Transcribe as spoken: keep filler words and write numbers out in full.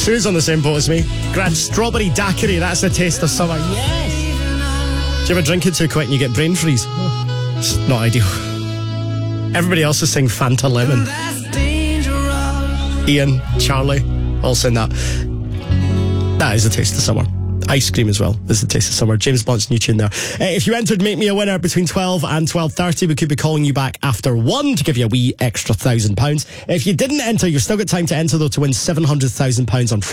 Sue's on the same boat as me. Grand strawberry daiquiri, that's the taste of summer. Yes! Do you ever drink it too quick and you get brain freeze? Oh, it's not ideal. Everybody else is saying Fanta Lemon. Ian, Charlie, all saying that. That is the taste of summer. Ice cream as well is the taste of summer. James Blunt's new tune there. Uh, if you entered Make Me a Winner between twelve and twelve thirty, we could be calling you back after one to give you a wee extra thousand pounds. If you didn't enter, you've still got time to enter though to win seven hundred thousand pounds on Friday.